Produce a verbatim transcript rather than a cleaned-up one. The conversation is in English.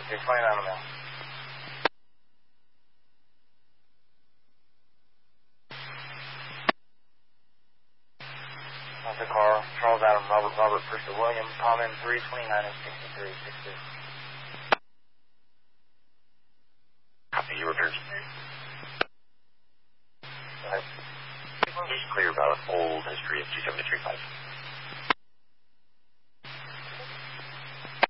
You're twenty-nine on the mail. That's the car. Charles Adam, Robert, Robert, Bristol, William, Palm three twenty-nine and sixty-three, sixty. Copy, you repairs. Right. He's clear about old history of two seven three five.